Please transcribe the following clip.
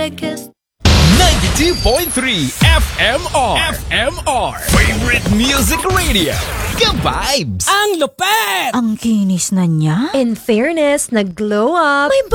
kissed. 92.3 FMR Favorite Music Radio. Ka-vibes! Ang lupet! Ang kinis na niya. In fairness, nag-glow up. May